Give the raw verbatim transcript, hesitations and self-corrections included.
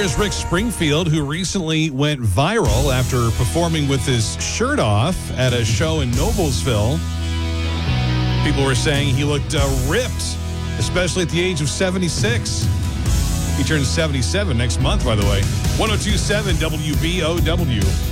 Here's Rick Springfield, who recently went viral after performing with his shirt off at a show in Noblesville. People were saying he looked uh, ripped, especially at the age of seventy-six. He turns seventy-seven next month, by the way. one oh two point seven W B O W.